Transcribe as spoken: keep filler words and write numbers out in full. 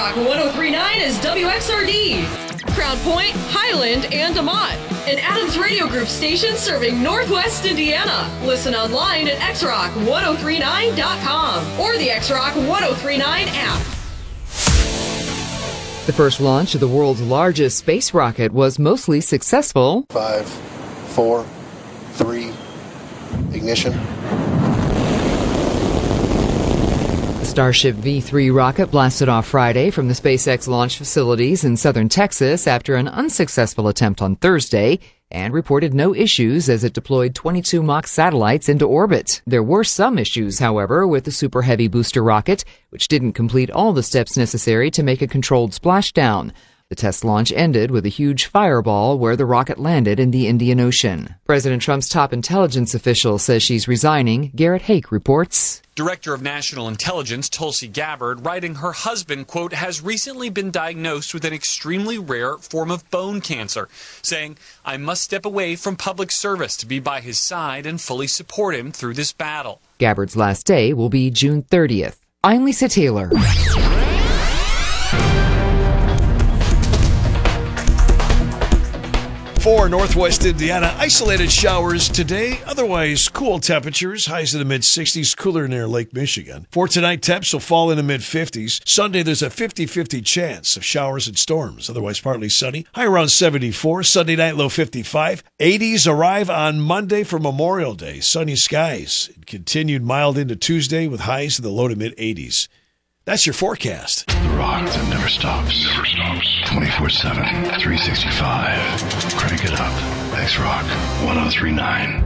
X-Rock one oh three point nine is W X R D. Crown Point, Highland, and DeMott. An Adams Radio Group station serving Northwest Indiana. Listen online at x rock one oh three nine dot com or the X-Rock one oh three nine app. The first launch of the world's largest space rocket was mostly successful. Five, four, three, ignition. The Starship V three rocket blasted off Friday from the SpaceX launch facilities in southern Texas after an unsuccessful attempt on Thursday and reported no issues as it deployed twenty-two mock satellites into orbit. There were some issues, however, with the Super Heavy booster rocket, which didn't complete all the steps necessary to make a controlled splashdown. The test launch ended with a huge fireball where the rocket landed in the Indian Ocean. President Trump's top intelligence official says she's resigning. Garrett Hake reports. Director of National Intelligence Tulsi Gabbard writing her husband, quote, has recently been diagnosed with an extremely rare form of bone cancer, saying, I must step away from public service to be by his side and fully support him through this battle. Gabbard's last day will be June thirtieth. I'm Lisa Taylor. For Northwest Indiana, isolated showers today, otherwise cool temperatures, highs in the mid-sixties, cooler near Lake Michigan. For tonight, temps will fall in the mid-fifties. Sunday, there's a fifty-fifty chance of showers and storms, otherwise partly sunny. High around seventy-four, Sunday night, low fifty-five. eighties arrive on Monday for Memorial Day. Sunny skies. It continued mild into Tuesday with highs in the low to mid-eighties. That's your forecast. The rock that never stops. Never stops. twenty-four seven, three sixty-five. Crank it up. X-Rock one oh three point nine.